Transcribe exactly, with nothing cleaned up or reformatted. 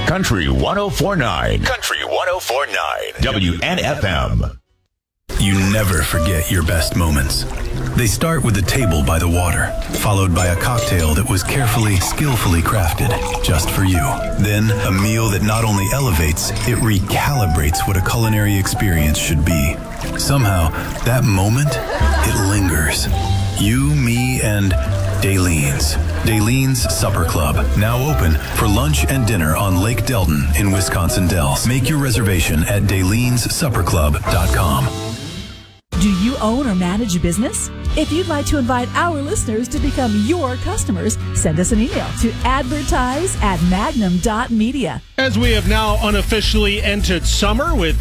Country one oh four point nine. Country one oh four point nine. W N F M. You never forget your best moments. They start with a table by the water, followed by a cocktail that was carefully, skillfully crafted just for you. Then a meal that not only elevates, it recalibrates what a culinary experience should be. Somehow, that moment, it lingers. You, me, and Daylene's. Daylene's Supper Club, now open for lunch and dinner on Lake Delton in Wisconsin Dells. Make your reservation at daylens supper club dot com. Do you own or manage a business? If you'd like to invite our listeners to become your customers, send us an email to advertise at magnum dot media. As we have now unofficially entered summer with